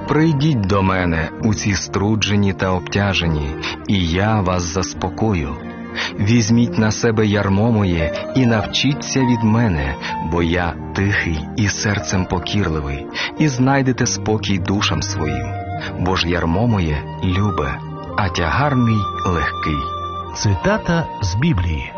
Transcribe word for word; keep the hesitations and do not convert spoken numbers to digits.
Прийдіть до мене, усі струджені та обтяжені, і я вас заспокою. Візьміть на себе ярмо моє і навчіться від мене, бо я тихий і серцем покірливий, і знайдете спокій душам своїм. Бо ж ярмо моє любе, а тягар мій легкий. Цитата з Біблії.